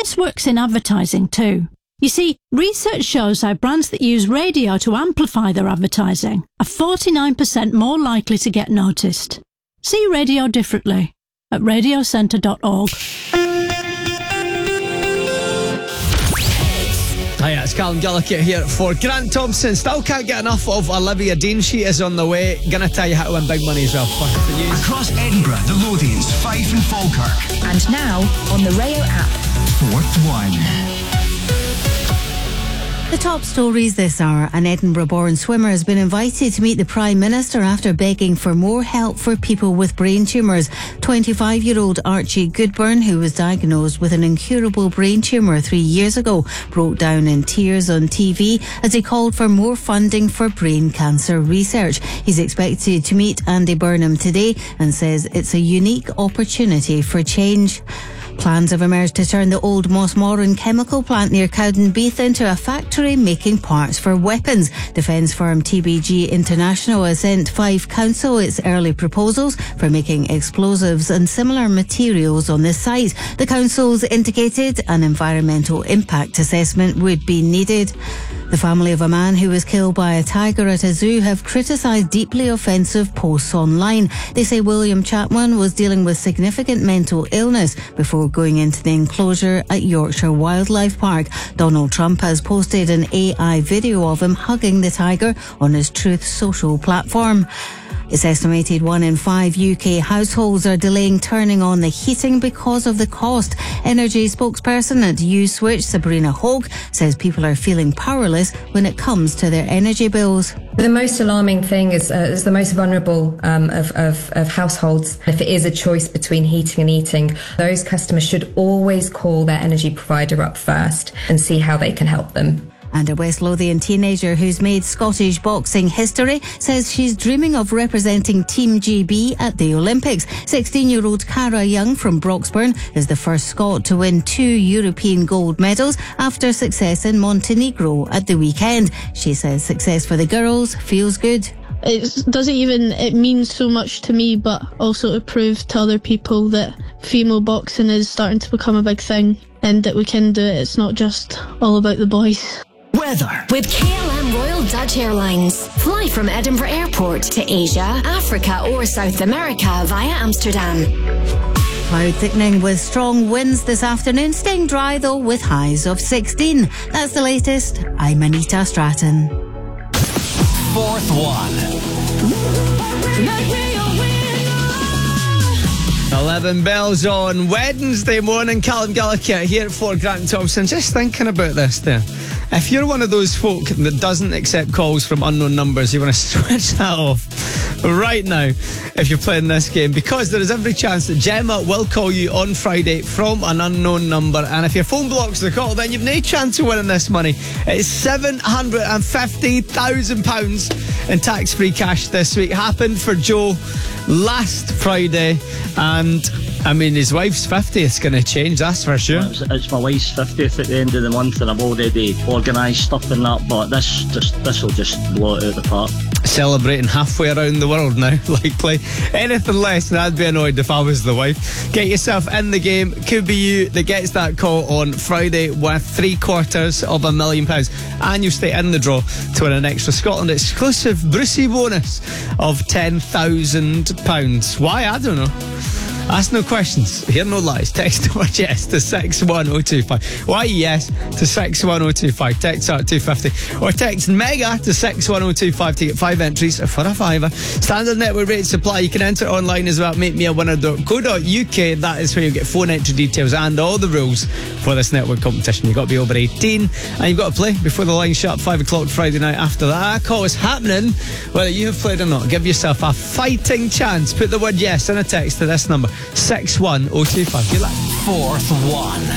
This works in advertising too. You see, research shows how brands that use radio to amplify their advertising are 49% more likely to get noticed. See radio differently at radiocentre.org. Hiya, it's Callum Gillicott here for Grant Thompson. Still can't get enough of Olivia Dean. She is on the way. Gonna tell you how to win big money as well. First, the news. Across Edinburgh, the Lothians, Fife and Falkirk. And now on the Rayo app. Fourth one. The top stories this hour. An Edinburgh-born swimmer has been invited to meet the Prime Minister after begging for more help for people with brain tumours. 25-year-old Archie Goodburn, who was diagnosed with an incurable brain tumour 3 years ago, broke down in tears on TV as he called for more funding for brain cancer research. He's expected to meet Andy Burnham today and says it's a unique opportunity for change. Plans have emerged to turn the old Mossmoran chemical plant near Cowdenbeath into a factory making parts for weapons. Defence firm TBG International has sent Fife Council its early proposals for making explosives and similar materials on this site. The council's indicated an environmental impact assessment would be needed. The family of a man who was killed by a tiger at a zoo have criticised deeply offensive posts online. They say William Chapman was dealing with significant mental illness before going into the enclosure at Yorkshire Wildlife Park. Donald Trump has posted an AI video of him hugging the tiger on his Truth Social platform. It's estimated 1 in 5 UK households are delaying turning on the heating because of the cost. Energy spokesperson at U-Switch, Sabrina Hogue, says people are feeling powerless when it comes to their energy bills. The most alarming thing is the most vulnerable of households. If it is a choice between heating and eating, those customers should always call their energy provider up first and see how they can help them. And a West Lothian teenager who's made Scottish boxing history says she's dreaming of representing Team GB at the Olympics. 16-year-old Cara Young from Broxburn is the first Scot to win 2 European gold medals after success in Montenegro at the weekend. She says success for the girls feels good. It means so much to me, but also to prove to other people that female boxing is starting to become a big thing and that we can do it. It's not just all about the boys. Weather. With KLM Royal Dutch Airlines. Fly from Edinburgh Airport to Asia, Africa or South America via Amsterdam. Cloud thickening with strong winds this afternoon, staying dry though with highs of 16. That's the latest. I'm Anita Stratton. Fourth one. 11 bells on Wednesday morning. Callum Gillicott here for Grant Thompson. Just thinking about this there. If you're one of those folk that doesn't accept calls from unknown numbers, you want to switch that off right now if you're playing this game, because there is every chance that Gemma will call you on Friday from an unknown number, and if your phone blocks the call, then you've no chance of winning this money. It's £750,000 in tax-free cash this week. Happened for Joe last Friday, and I mean, his wife's 50th is going to change, that's for sure. It's my wife's 50th at the end of the month, and I've already organised stuff and that, but this will just blow it out the park. Celebrating halfway around the world now, likely. Anything less, and I'd be annoyed if I was the wife. Get yourself in the game. Could be you that gets that call on Friday with £750,000, and you'll stay in the draw to win an extra Scotland exclusive Brucey bonus of £10,000. Why? I don't know. Ask no questions, hear no lies. Text the word yes to 61025. Why yes to 61025. Text out 250. Or text mega to 61025 to get 5 entries for a £5. Standard network rate supply. You can enter online as well. MakeMeAWinner.co.uk. That is where you get phone entry details and all the rules for this network competition. You've got to be over 18 and you've got to play before the line shut 5 o'clock Friday night. After that call is happening, whether you have played or not, give yourself a fighting chance. Put the word yes in a text to this number 61025. Good luck. Fourth one.